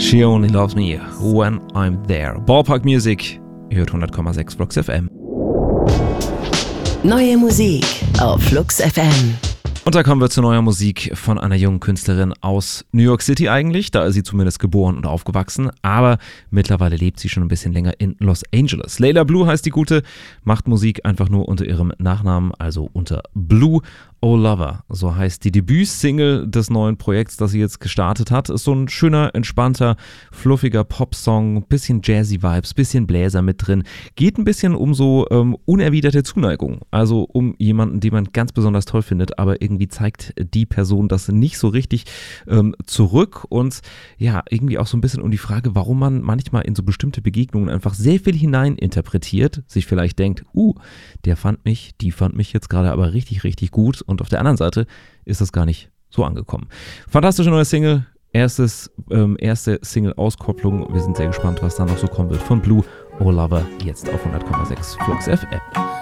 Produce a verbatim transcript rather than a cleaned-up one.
She Only Loves Me When I'm There. Ballpark Music, ihr hört hundert Komma sechs Flux F M. Neue Musik auf Flux F M. Und da kommen wir zu neuer Musik von einer jungen Künstlerin aus New York City eigentlich. Da ist sie zumindest geboren und aufgewachsen. Aber mittlerweile lebt sie schon ein bisschen länger in Los Angeles. Layla Blue heißt die Gute, macht Musik einfach nur unter ihrem Nachnamen, also unter Blue. Oh Lover, so heißt die Debütsingle des neuen Projekts, das sie jetzt gestartet hat. Ist so ein schöner, entspannter, fluffiger Popsong, bisschen Jazzy-Vibes, bisschen Bläser mit drin. Geht ein bisschen um so ähm, unerwiderte Zuneigung, also um jemanden, den man ganz besonders toll findet, aber irgendwie zeigt die Person das nicht so richtig ähm, zurück und ja, irgendwie auch so ein bisschen um die Frage, warum man manchmal in so bestimmte Begegnungen einfach sehr viel hineininterpretiert, sich vielleicht denkt, uh, der fand mich, die fand mich jetzt gerade aber richtig, richtig gut. Und auf der anderen Seite ist das gar nicht so angekommen. Fantastische neue Single, erstes, ähm, erste Single-Auskopplung. Wir sind sehr gespannt, was da noch so kommen wird von Blue. Oh Lover, jetzt auf hundert Komma sechs Flux F M.